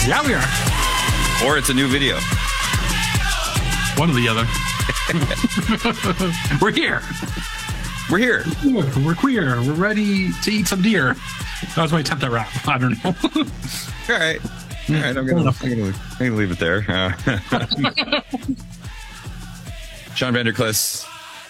Yeah, we are. Or it's a new video. One or the other. We're here. We're here. We're queer. We're ready to eat some deer. That was my attempt at rap. I don't know. All right. All right. I'm gonna leave it there. Sean Vanderklis,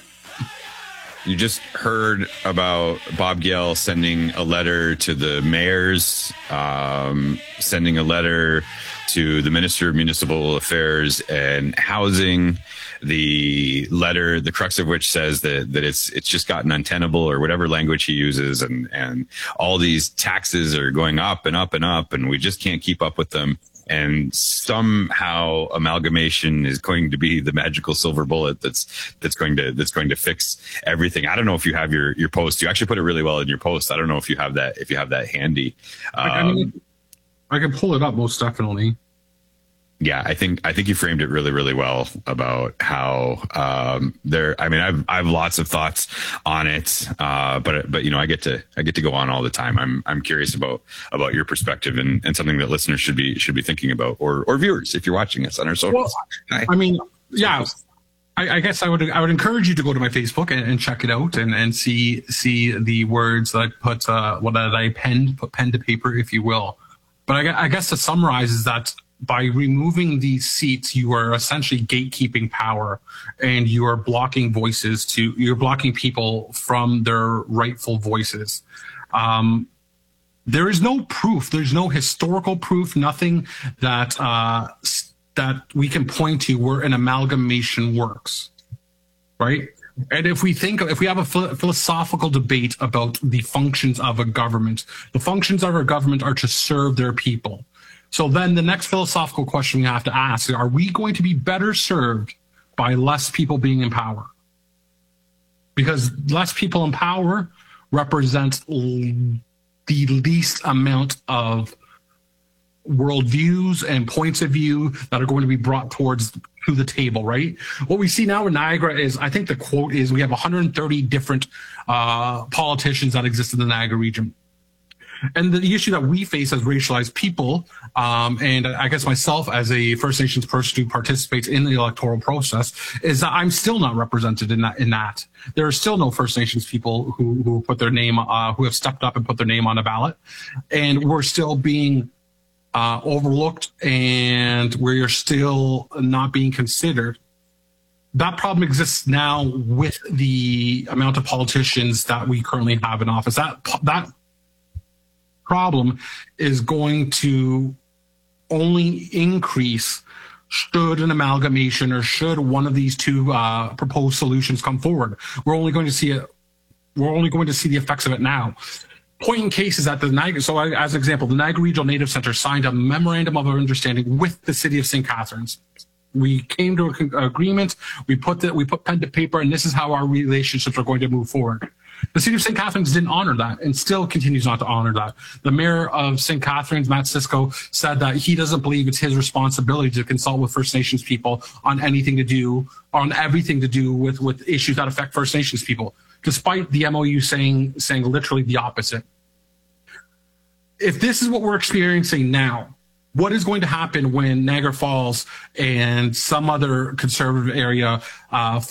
you just heard about Bob Gale sending a letter to the mayors, sending a letter to the Minister of Municipal Affairs and Housing. The letter, the crux of which says that it's just gotten untenable, or whatever language he uses, and all these taxes are going up and up and up, and we just can't keep up with them. And somehow amalgamation is going to be the magical silver bullet that's going to fix everything. I don't know if you have your post. You actually put it really well in your post. I don't know if you have that handy. I can pull it up most definitely. Yeah, I think you framed it really, really well about how I mean, I've lots of thoughts on it, but you know, I get to go on all the time. I'm curious about your perspective and something that listeners should be thinking about, or viewers if you're watching us on our socials. Well, I mean, yeah. I guess I would encourage you to go to my Facebook and check it out and see the words that I put that I put pen to paper, if you will. But I guess to summarize is that by removing these seats, you are essentially gatekeeping power, and you are blocking you're blocking people from their rightful voices. There is no proof. There's no historical proof, nothing that we can point to where an amalgamation works, right? And if we have a philosophical debate about the functions of a government, the functions of our government are to serve their people. So then the next philosophical question we have to ask is, are we going to be better served by less people being in power? Because less people in power represents the least amount of worldviews and points of view that are going to be brought to the table, right? What we see now in Niagara is, I think the quote is, we have 130 different politicians that exist in the Niagara region. And the issue that we face as racialized people, and I guess myself as a First Nations person who participates in the electoral process, is that I'm still not represented in that. There are still no First Nations people who put their name, who have stepped up and put their name on a ballot, and we're still being overlooked, and we're still not being considered. That problem exists now with the amount of politicians that we currently have in office. That problem is going to only increase should an amalgamation, or should one of these two proposed solutions come forward. We're only going to see the effects of it now. Point in case is that as an example, the Niagara Regional Native Centre signed a memorandum of understanding with the city of St. Catharines. We came to an agreement. We put pen to paper, and this is how our relationships are going to move forward. The city of St. Catharines didn't honor that, and still continues not to honor that. The mayor of St. Catharines, Matt Cisco, said that he doesn't believe it's his responsibility to consult with First Nations people on everything to do with issues that affect First Nations people, despite the MOU saying literally the opposite. If this is what we're experiencing now, what is going to happen when Niagara Falls and some other conservative area